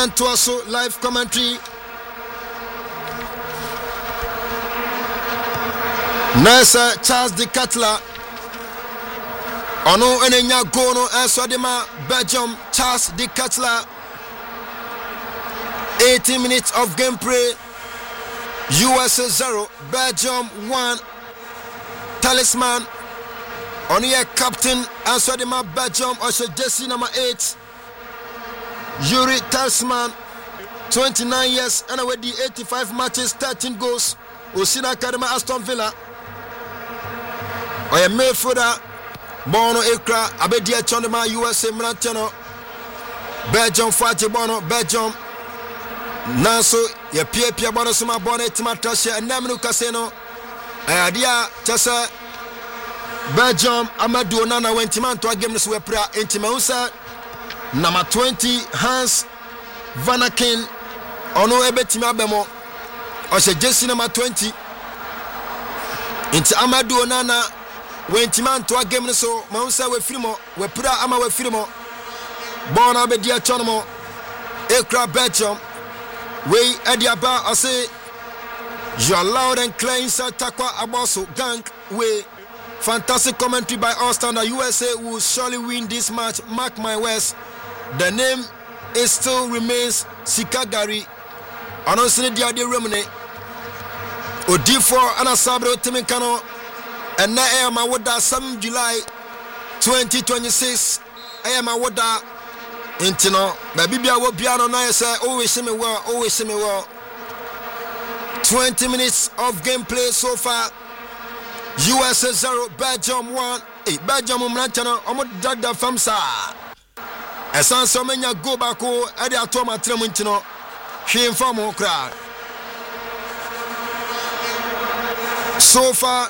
Yantuaso live commentary. Nurse Charles de Cutler. Ono enenya gono Eswadima Belgium Charles de Cutler. 18 minutes of gameplay. USA 0, Belgium 1. Talisman. Only a captain Eswadima Belgium Osha Jesse number 8. Yuri Talisman, 29 years and already 85 matches, 13 goals. Osina Academy Aston Villa. Oya Mayfielder Bono Ekra Abedia Chondema USA Milantano. Belgium Fati Bono Belgium. Nanso ye pia bono suma bono timatashe namnu kaseno. Adia chasa Belgium Amadou Onana wentiman to game this wepra intimausa. Number 20 Hans Van Aken ono ebetimi abemo ose Jesse number 20 inti Amadou Onana wentiman to game so mausa we firimo we pra ama we firimo bona be dia chonomo Ekra Belgium we ediaba ase you are loud and clear inside Takwa Aboso gang we fantastic commentary by All Standard. USA will surely win this match, mark my words. The name is still remains Sikagari. Announcing the idea Remene Odifo Anasabro Timikano and na ma woda 7 July 2026. Ma woda intino babibia wo biano na say always see me well. 20 minutes of gameplay so far. USA 0, Belgium 1. Belgium Mlantana, Omodada Famsa. Esan Somenya go bako, Edi Atoma Tremuntino. She inform crowd. So far,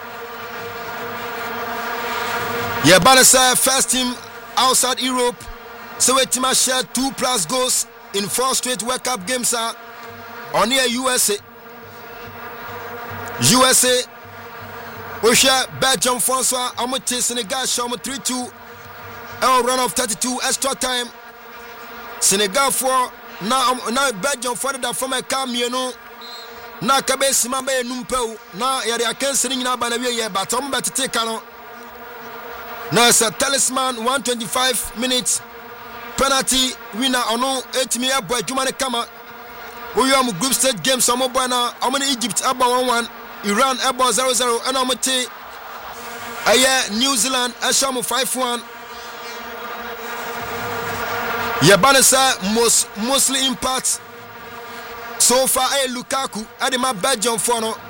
Yabanasa first team outside Europe. So Wetima shared 2+ goals in 4 straight World Cup games. On here USA. Osha Belgium Francois Amote Senegal show 3-2. Run of 32 extra time. Senegal for now Belgium for the from a camion. Na kabe simambe numpeu na yari akense ni nyina ba na wie but om bet take ano. Now it's a Talisman 125 minutes penalty winner ono 8 me boy Jumane Kama. We am group stage game some boy na omani Egypt aba 1-1. Iran eba 0-0 and amate aye New Zealand asham 5-1. Yabanesa mostly impact so far. Lukaku adima Belgium for no